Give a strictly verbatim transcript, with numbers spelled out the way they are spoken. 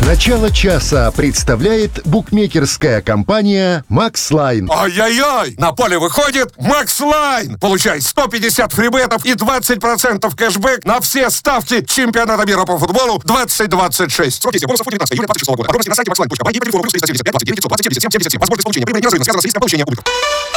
Начало часа представляет букмекерская компания «Макслайн». Ай-яй-яй! На поле выходит Макслайн! Получай сто пятьдесят фрибетов и двадцать процентов кэшбэк на все ставки чемпионата мира по футболу двадцать двадцать шесть. Срок действия бонусов девятнадцатого июля двадцать шестого года. Подробности на сайте макслайн точка бай и по телефону плюс триста семьдесят пять двадцать девять пятьсот двадцать семь десять семь. Паспорт без получения. Временное неразрывно связано с риском получения убытков.